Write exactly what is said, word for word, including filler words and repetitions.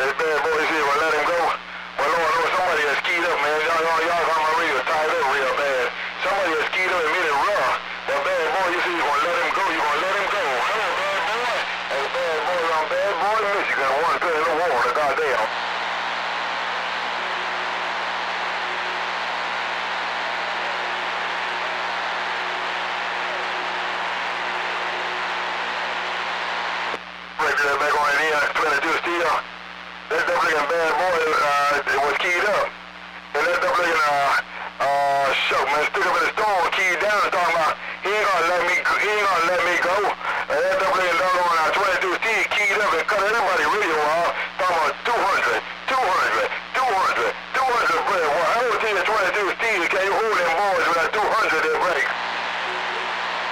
Hey, bad boy, you see, well, let him go. Well, Lord, Lord, somebody has skied up, man. Y'all, y'all, y'all got my radio tied up real bad. Somebody has skied up and made it rough. But bad boy, you see, you're going to let him go. You're going to let him go. Come on, bad boy. Hey, bad boy, I'm bad boy, Michigan. I want to put in the water, goddamn. Right there, back on it in, twenty-two steel. That double looking bad boy uh, was keyed up. And that double looking uh, uh, shook, man, stuck up in the storm, keyed down, talking about, he ain't gonna let me, he ain't gonna let me go. And that double looking dog on uh, twenty-two steel keyed up and cut everybody radio off, talking about two hundred.